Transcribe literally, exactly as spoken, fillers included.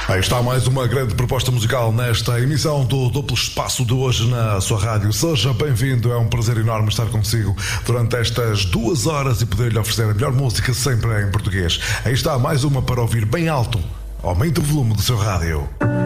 Aí está mais uma grande proposta musical nesta emissão do Duplo Espaço de hoje na sua rádio. Seja bem-vindo, é um prazer enorme estar consigo durante estas duas horas e poder-lhe oferecer a melhor música sempre em português. Aí está mais uma para ouvir bem alto. Aumente o volume do seu rádio.